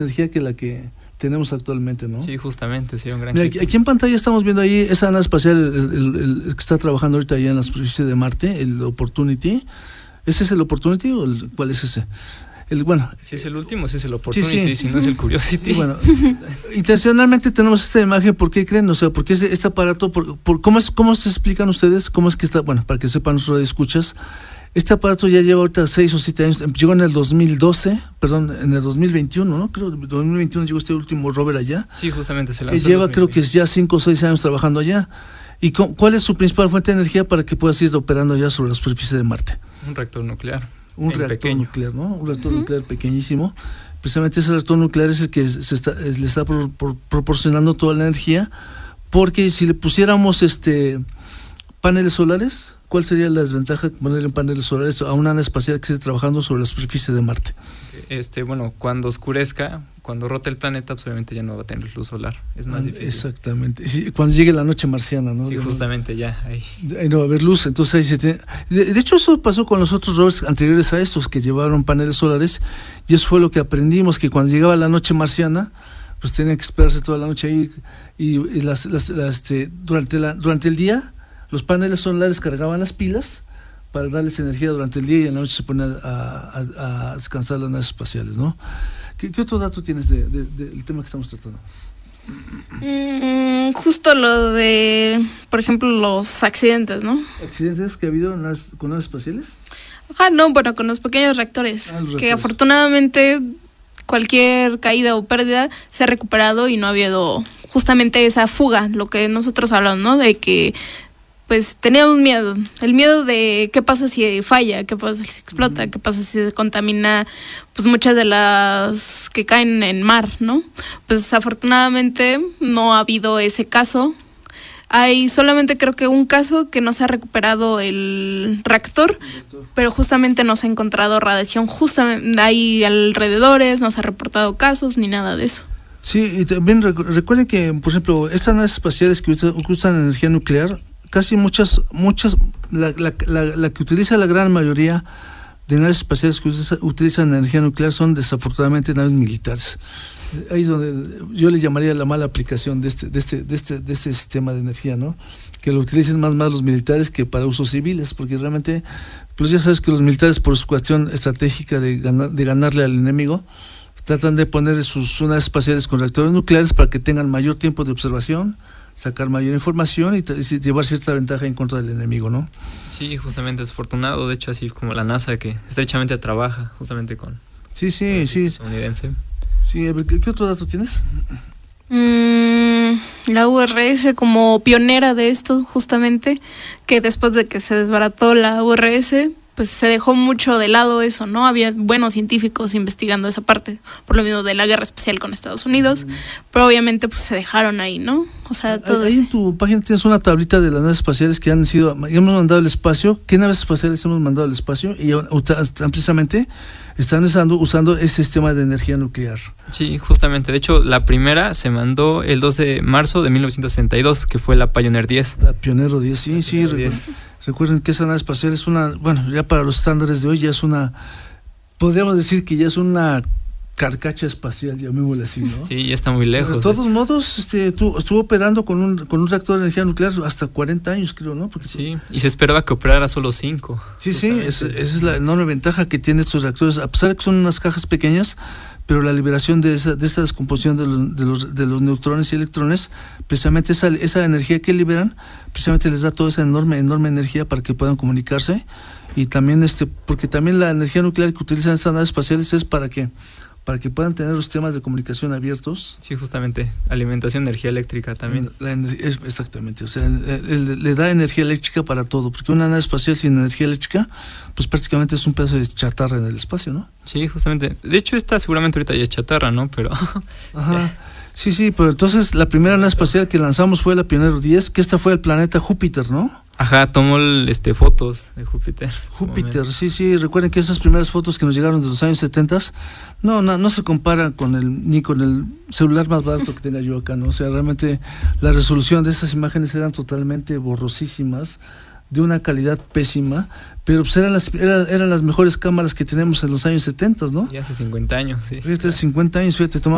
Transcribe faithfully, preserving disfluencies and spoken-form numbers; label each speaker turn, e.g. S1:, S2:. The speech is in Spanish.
S1: energía que la que tenemos actualmente, ¿no?
S2: Sí, justamente, sí, un gran
S1: Mira, aquí, aquí en pantalla estamos viendo ahí esa nave espacial, el, el, el, el que está trabajando ahorita allá en la superficie de Marte, el Opportunity. ¿Ese es el Opportunity o el, cuál es ese? El, bueno,
S2: si es el último, si es el Opportunity,
S1: sí, sí.
S2: Si no es el Curiosity.
S1: Sí, bueno, intencionalmente tenemos esta imagen, ¿por qué creen? O sea, porque este, este aparato, por, por, ¿cómo, es, ¿cómo se explican ustedes? ¿Cómo es que está? Bueno, para que sepan nuestros escuchas, este aparato ya lleva ahorita seis o siete años, llegó en el dos mil doce, perdón, en el dos mil veintiuno, ¿no? Creo que en el dos mil veintiuno llegó este último rover allá.
S2: Sí, justamente se lanzó.
S1: Que lleva, creo que es ya cinco o seis años trabajando allá. ¿Y con, cuál es su principal fuente de energía para que pueda seguir operando ya sobre la superficie de Marte?
S2: Un reactor nuclear.
S1: Un reactor
S2: pequeño.
S1: nuclear, ¿no? Un reactor uh-huh. nuclear pequeñísimo. Precisamente ese reactor nuclear es el que se está, le está por, por, proporcionando toda la energía, porque si le pusiéramos este paneles solares, ¿cuál sería la desventaja de ponerle paneles solares a una nave espacial que esté trabajando sobre la superficie de Marte?
S2: Este, bueno, cuando oscurezca, cuando rote el planeta, pues obviamente ya no va a tener luz solar. Es más ah, difícil.
S1: Exactamente. Sí, cuando llegue la noche marciana, ¿no?
S2: Sí, justamente ya. Ahí.
S1: ahí no va a haber luz, entonces ahí se tiene... De, de hecho, eso pasó con los otros rovers anteriores a estos que llevaron paneles solares, y eso fue lo que aprendimos, que cuando llegaba la noche marciana, pues tenían que esperarse toda la noche ahí, y, y las, las, las, este, durante, la, durante el día, los paneles solares cargaban las pilas para darles energía durante el día, y en la noche se ponían a, a, a descansar las naves espaciales, ¿no? ¿Qué, qué otro dato tienes de, de, de, del tema que estamos tratando?
S3: Mm, justo lo de, por ejemplo, los accidentes, ¿no?
S1: ¿Accidentes que ha habido en naves, con naves espaciales?
S3: Ajá, no, bueno, con los pequeños reactores,
S1: ah, los
S3: que
S1: reactores.
S3: Afortunadamente cualquier caída o pérdida se ha recuperado y no ha habido justamente esa fuga, lo que nosotros hablamos, ¿no? De que pues teníamos miedo, el miedo de qué pasa si falla, qué pasa si explota, qué pasa si se contamina, pues muchas de las que caen en mar, ¿no? Pues afortunadamente no ha habido ese caso. Hay solamente creo que un caso que no se ha recuperado el reactor, pero justamente no se ha encontrado radiación justamente ahí alrededores, no se ha reportado casos ni nada de eso.
S1: Sí, y también recu- recuerden que, por ejemplo, estas naves espaciales que usan, que usan energía nuclear, casi muchas, muchas, la, la, la, la que utiliza la gran mayoría de naves espaciales que utiliza, utilizan energía nuclear son desafortunadamente naves militares. Ahí es donde yo le llamaría la mala aplicación de este, de este, de este, de este sistema de energía, ¿no? Que lo utilicen más más los militares que para usos civiles, porque realmente, pues ya sabes que los militares por su cuestión estratégica de ganar, de ganarle al enemigo, tratan de poner sus naves espaciales con reactores nucleares para que tengan mayor tiempo de observación, sacar mayor información y, t- y llevar cierta ventaja en contra del enemigo, ¿no?
S2: Sí, justamente es afortunado, de hecho así como la NASA que estrechamente trabaja justamente con
S1: sí, sí,
S2: con
S1: sí.
S2: estadounidense.
S1: Sí, a ver, ¿qué, ¿qué otro dato tienes?
S3: Mm, la U R S como pionera de esto justamente, que después de que se desbarató la U R S, pues se dejó mucho de lado eso, ¿no? Había buenos científicos investigando esa parte, por lo mismo de la guerra espacial con Estados Unidos, mm. pero obviamente pues se dejaron ahí, ¿no? O sea, todo
S1: ahí
S3: ese...
S1: en tu página tienes una tablita de las naves espaciales que han sido, hemos mandado al espacio. ¿Qué naves espaciales hemos mandado al espacio? Y están precisamente están usando, usando ese sistema de energía nuclear.
S2: Sí, justamente. De hecho, la primera se mandó el dos de marzo de mil novecientos sesenta y dos, que fue la Pioneer diez.
S1: La Pioneer diez, sí,
S2: la
S1: sí.
S2: Pioneer
S1: Recuerden,
S2: diez.
S1: recuerden que esa nave espacial es una, bueno, ya para los estándares de hoy ya es una, podríamos decir que ya es una carcacha espacial, llamémosle así, ¿no?
S2: Sí, ya está muy lejos.
S1: De todos modos, este, tu, estuvo operando con un, con un reactor de energía nuclear hasta cuarenta años, creo, ¿no? Porque
S2: sí, y se esperaba que operara solo cinco.
S1: Sí, sí, esa, esa es la enorme ventaja que tienen estos reactores, a pesar de que son unas cajas pequeñas, pero la liberación de esa, de esa descomposición de los, de los, de los neutrones y electrones, precisamente esa, esa energía que liberan, precisamente les da toda esa enorme, enorme energía para que puedan comunicarse, y también este, porque también la energía nuclear que utilizan estas naves espaciales es para que para que puedan tener los sistemas de comunicación abiertos.
S2: Sí, justamente, alimentación de energía eléctrica también.
S1: La, la, exactamente, o sea, le, le, le da energía eléctrica para todo, porque una nave espacial sin energía eléctrica, pues prácticamente es un pedazo de chatarra en el espacio, ¿no?
S2: Sí, justamente. De hecho, esta seguramente ahorita ya es chatarra, ¿no? Pero...
S1: Ajá. Sí, sí, pero entonces la primera nave espacial que lanzamos fue la Pioneer diez, que esta fue el planeta Júpiter, ¿no?
S2: Ajá, tomó el, este, fotos de Júpiter.
S1: Júpiter, sí, sí, recuerden que esas primeras fotos que nos llegaron de los años setenta, no, no, no se comparan con el, ni con el celular más barato que tenga yo acá, ¿no? O sea, realmente la resolución de esas imágenes eran totalmente borrosísimas, de una calidad pésima, pero pues eran las, eran, eran las mejores cámaras que tenemos en los años setenta, ¿no?
S2: Sí, hace cincuenta años, sí.
S1: Fíjate, cincuenta años, fíjate, tomaba